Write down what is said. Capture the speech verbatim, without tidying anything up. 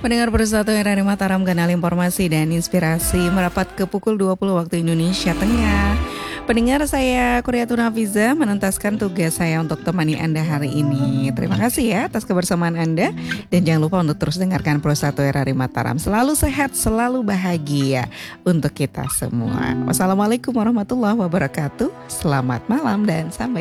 Pendengar Bersatu R R I Mataram, kanal informasi dan inspirasi merapat ke pukul dua puluh waktu Indonesia Tengah. Pendengar, saya Kuriatun Hafiza menuntaskan tugas saya untuk temani Anda hari ini. Terima kasih ya atas kebersamaan Anda. Dan jangan lupa untuk terus dengarkan Bersatu R R I Mataram. Selalu sehat, selalu bahagia untuk kita semua. Wassalamualaikum warahmatullahi wabarakatuh. Selamat malam dan sampai